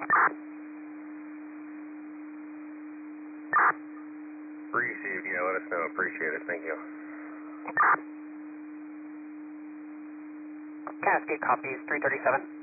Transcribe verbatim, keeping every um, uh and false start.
Received, yeah, let us know. Appreciate it. Thank you. Cascade copies, three thirty-seven.